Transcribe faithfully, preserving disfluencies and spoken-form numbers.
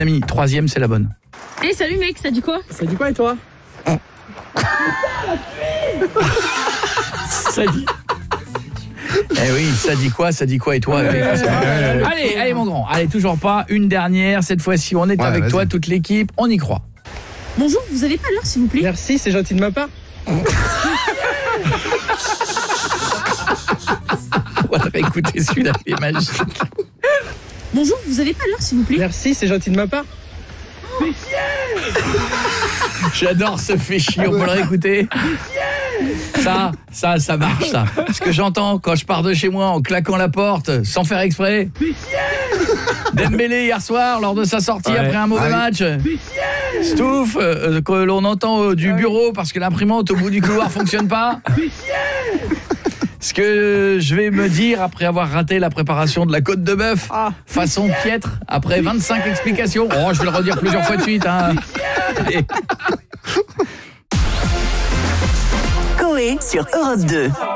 Ami, troisième, c'est la bonne. Eh hey, salut mec, ça dit quoi? Ça dit quoi et toi? Ça dit... Eh oui, ça dit quoi? Ça dit quoi et toi? Ouais, ouais, ouais. Allez, allez mon grand, allez toujours pas, une dernière, cette fois-ci on est Ouais, avec vas-y. toi, toute l'équipe, on y croit. Bonjour, vous avez pas l'heure s'il vous plaît? Merci, c'est gentil de ma part. On va écouter celui-là, il est magique. Bonjour, vous avez pas l'heure s'il vous plaît? Merci, c'est gentil de ma part. J'adore ce fait chier, on peut le réécouter. Ça, ça, ça marche ça. Ce que j'entends quand je pars de chez moi en claquant la porte, sans faire exprès. Dembélé hier soir, lors de sa sortie Ouais. après un mauvais Ah match. Stouff, euh, que l'on entend euh, du bureau parce que l'imprimante au bout du couloir fonctionne pas. Ce que je vais me dire après avoir raté la préparation de la côte de bœuf, façon piètre, après vingt-cinq explications. Oh, je vais le redire plusieurs fois de suite. Hein. Allez. Coé sur Europe deux.